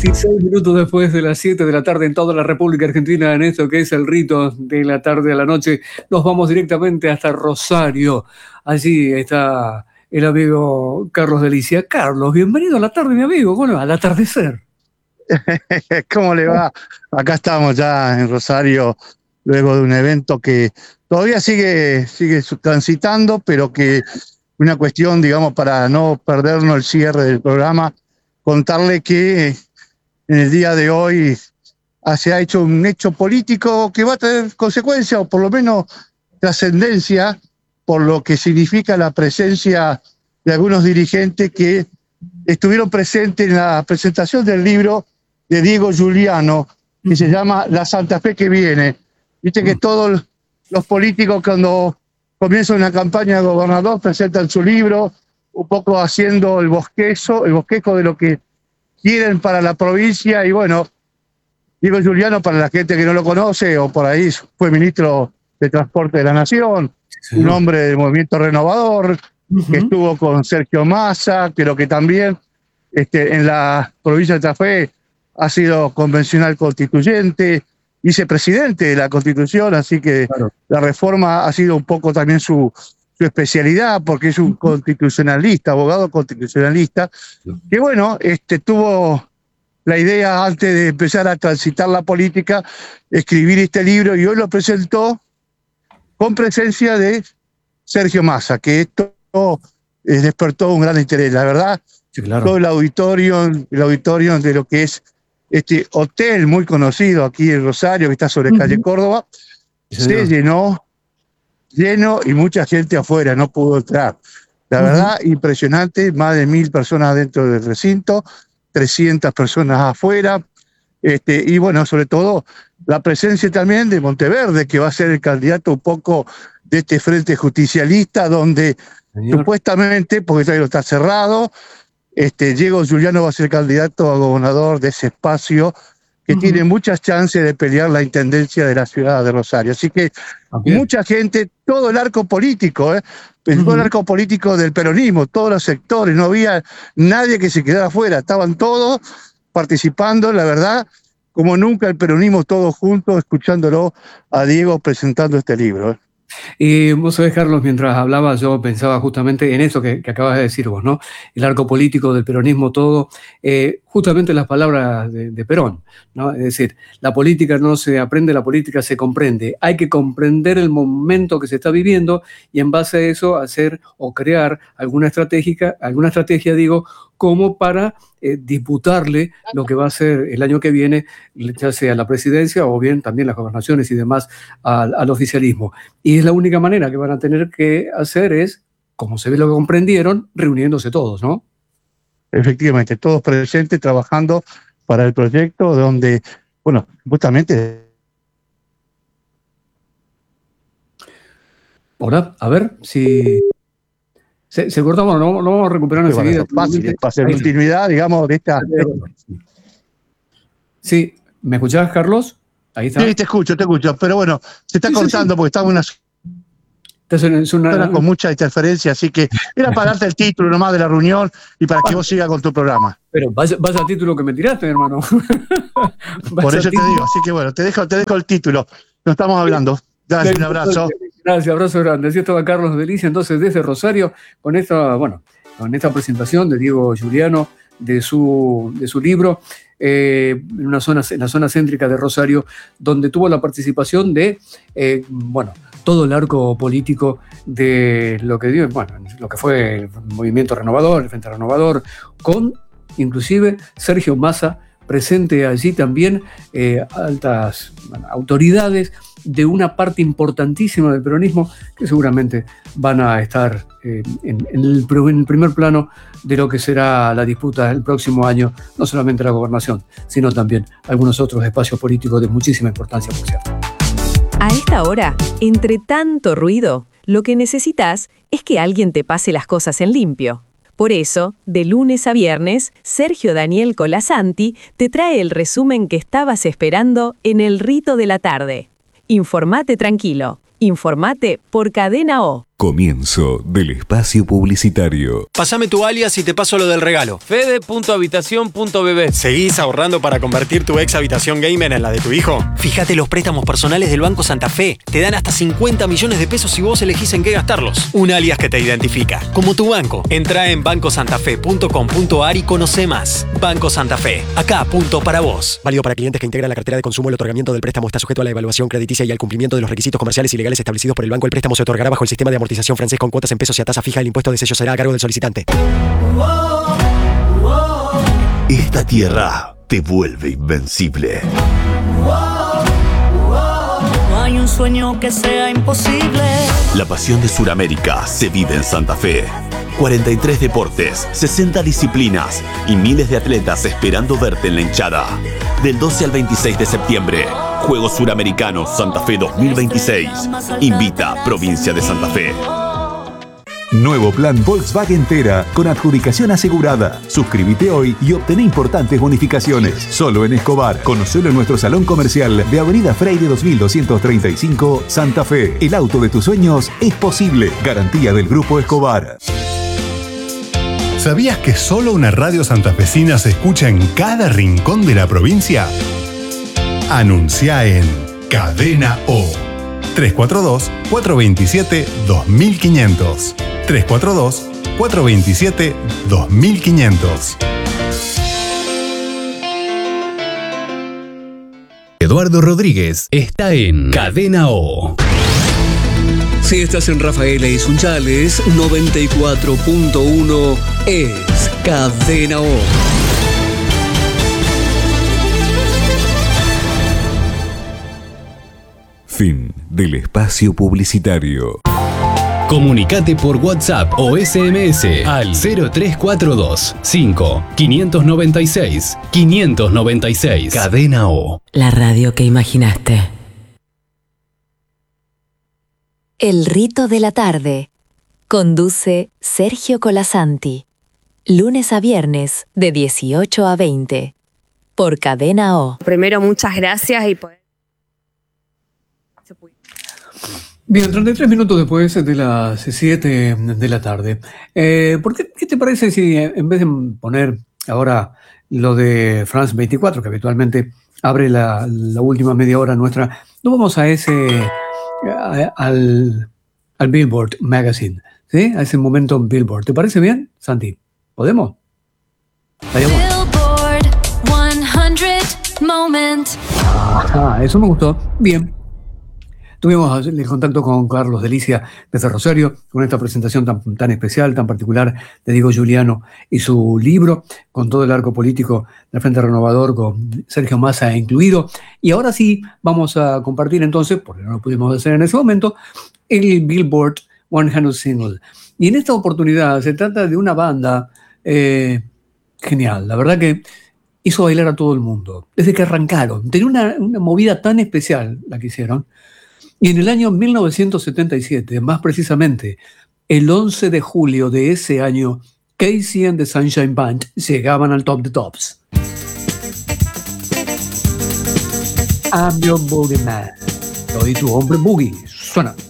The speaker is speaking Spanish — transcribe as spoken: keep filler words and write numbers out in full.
veintiséis minutos después de las siete de la tarde en toda la República Argentina, en esto que es el rito de la tarde a la noche, nos vamos directamente hasta Rosario. Allí está el amigo Carlos Delicia. Carlos, bienvenido a la tarde, mi amigo. Bueno, al atardecer. ¿Cómo le va? Acá estamos ya en Rosario, luego de un evento que todavía sigue, sigue transitando, pero que una cuestión, digamos, para no perdernos el cierre del programa, contarle que en el día de hoy se ha hecho un hecho político que va a tener consecuencias, o por lo menos trascendencia, por lo que significa la presencia de algunos dirigentes que estuvieron presentes en la presentación del libro de Diego Giuliano, que se llama La Santa Fe que viene. Viste que todos los políticos, cuando comienzan una campaña de gobernador, presentan su libro, un poco haciendo el bosquejo, el bosquejo de lo que quieren para la provincia. Y bueno, Diego Giuliano, para la gente que no lo conoce, o por ahí fue ministro de Transporte de la Nación, sí, un hombre del movimiento renovador, uh-huh. que estuvo con Sergio Massa, pero que también este, en la provincia de Santa Fe ha sido convencional constituyente, vicepresidente de la Constitución, así que claro, la reforma ha sido un poco también su, su especialidad, porque es un constitucionalista, abogado constitucionalista, que bueno, este, tuvo la idea, antes de empezar a transitar la política, escribir este libro, y hoy lo presentó con presencia de Sergio Massa, que esto eh, despertó un gran interés. La verdad, sí, claro, todo el auditorio, el auditorio de lo que es este hotel muy conocido aquí en Rosario, que está sobre uh-huh. calle Córdoba, sí, se señor. llenó, lleno, y mucha gente afuera, no pudo entrar. La uh-huh. verdad, impresionante, más de mil personas dentro del recinto, trescientas personas afuera, este, y bueno, sobre todo la presencia también de Monteverde, que va a ser el candidato un poco de este frente justicialista, donde señor. supuestamente, porque todavía está cerrado, Este, Diego Giuliano va a ser candidato a gobernador de ese espacio, que uh-huh. tiene muchas chances de pelear la intendencia de la ciudad de Rosario. Así que okay. mucha gente, todo el arco político, ¿eh? Uh-huh. todo el arco político del peronismo, todos los sectores, no había nadie que se quedara afuera, estaban todos participando, la verdad, como nunca el peronismo, todos juntos, escuchándolo a Diego presentando este libro, ¿eh? Y vos sabés, Carlos, mientras hablaba yo pensaba justamente en eso que, que acabas de decir vos, ¿no? El arco político del peronismo, todo, eh, justamente las palabras de, de Perón, ¿no? Es decir, la política no se aprende, la política se comprende. Hay que comprender el momento que se está viviendo y en base a eso hacer o crear alguna estratégica, alguna estrategia, digo, como para eh, disputarle lo que va a ser el año que viene, ya sea la presidencia o bien también las gobernaciones y demás al, al oficialismo. Y es la única manera que van a tener que hacer es, como se ve lo que comprendieron, reuniéndose todos, ¿no? Efectivamente, todos presentes trabajando para el proyecto donde, bueno, justamente... Hola, a ver si... Se, se cortó, bueno, no, no vamos a recuperar sí, enseguida. Bueno, fácil, para hacer continuidad, digamos, de esta... Sí, ¿me escuchás, Carlos? Ahí está. Sí, te escucho, te escucho, pero bueno, se está sí, cortando sí, sí. porque estamos en una... Es una, una... con mucha interferencia, así que era para darte el título nomás de la reunión y para que vos sigas con tu programa. Pero vaya, vaya título que me tiraste, hermano. Por eso título. te digo, así que bueno, te dejo, te dejo el título. No estamos hablando. Gracias, un abrazo. Gracias, abrazo grande. Así estaba Carlos Delicia, entonces desde Rosario, con esta, bueno, con esta presentación de Diego Giuliano, de su, de su libro, eh, en una zona, en la zona céntrica de Rosario, donde tuvo la participación de, eh, bueno, todo el arco político de lo que dio, bueno, lo que fue el Movimiento Renovador, el Frente Renovador, con inclusive Sergio Massa presente allí también, eh, altas bueno, autoridades de una parte importantísima del peronismo que seguramente van a estar eh, en, en, el, en el primer plano de lo que será la disputa el próximo año, no solamente la gobernación, sino también algunos otros espacios políticos de muchísima importancia, por cierto. A esta hora, entre tanto ruido, lo que necesitas es que alguien te pase las cosas en limpio. Por eso, de lunes a viernes, Sergio Daniel Colasanti te trae el resumen que estabas esperando en el rito de la tarde. Informate tranquilo. Informate por Cadena O. Comienzo del espacio publicitario. Pásame tu alias y te paso lo del regalo. Fede punto habitación punto b b. ¿Seguís ahorrando para convertir tu ex habitación gamer en la de tu hijo? Fíjate los préstamos personales del Banco Santa Fe. Te dan hasta cincuenta millones de pesos si vos elegís en qué gastarlos. Un alias que te identifica, como tu banco. Entrá en banco santa fe punto com punto a r y conoce más. Banco Santa Fe. Acá, punto para vos. Válido para clientes que integran la cartera de consumo. El otorgamiento del préstamo está sujeto a la evaluación crediticia y al cumplimiento de los requisitos comerciales y legales establecidos por el banco. El préstamo se otorgará bajo el sistema de amortización francés con cuotas en pesos y a tasa fija. El impuesto de sello será a cargo del solicitante. Esta tierra te vuelve invencible. No hay un sueño que sea imposible. La pasión de Sudamérica se vive en Santa Fe. cuarenta y tres deportes, sesenta disciplinas y miles de atletas esperando verte en la hinchada. Del doce al veintiséis de septiembre, Juegos Suramericanos Santa Fe dos mil veintiséis. Invita Provincia de Santa Fe. Nuevo plan Volkswagen Tera con adjudicación asegurada. Suscríbete hoy y obtené importantes bonificaciones. Solo en Escobar. Conocelo en nuestro salón comercial de Avenida Freire dos mil doscientos treinta y cinco, Santa Fe. El auto de tus sueños es posible. Garantía del Grupo Escobar. ¿Sabías que solo una radio santafesina se escucha en cada rincón de la provincia? Anuncia en Cadena O. tres cuatro dos, cuatro dos siete, dos mil quinientos. tres cuatro dos, cuatro dos siete, dos mil quinientos. Eduardo Rodríguez está en Cadena O. Si estás en Rafaela y Sunchales, noventa y cuatro punto uno es Cadena O. Fin del espacio publicitario. Comunicate por WhatsApp o S M S al cero tres cuatro dos, cinco, cinco nueve seis, cinco nueve seis. Cadena O. La radio que imaginaste. El rito de la tarde. Conduce Sergio Colasanti. Lunes a viernes de dieciocho a veinte. Por Cadena O. Primero, muchas gracias y poder... Bien, treinta y tres minutos después de las siete de la tarde. Eh, ¿por qué, ¿Qué te parece si en vez de poner ahora lo de France veinticuatro, que habitualmente abre la, la última media hora nuestra, no vamos a ese, a, al, al Billboard Magazine, ¿sí? A ese momento en Billboard. ¿Te parece bien, Santi? ¿Podemos? Billboard cien Moment. Ah, eso me gustó. Bien. Tuvimos el contacto con Carlos Delicia desde Rosario, con esta presentación tan, tan especial, tan particular de Diego Giuliano y su libro, con todo el arco político del Frente Renovador, con Sergio Massa incluido. Y ahora sí vamos a compartir entonces, porque no lo pudimos hacer en ese momento, el Billboard cien Single. Y en esta oportunidad se trata de una banda eh, genial. La verdad que hizo bailar a todo el mundo, desde que arrancaron. Tenía una, una movida tan especial la que hicieron. Y en el año mil novecientos setenta y siete, más precisamente, el once de julio de ese año, Casey and the Sunshine Band llegaban al top de tops. I'm your boogie man. Soy tu hombre boogie. Suena.